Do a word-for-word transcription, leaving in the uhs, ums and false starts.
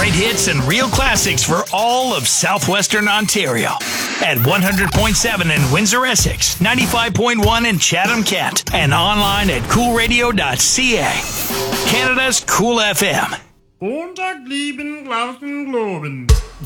Great hits and real classics for all of southwestern Ontario. At one hundred point seven in Windsor, Essex, ninety-five point one in Chatham, Kent, and online at cool radio dot c a. Canada's Cool F M. Montag lieben Glauben globen.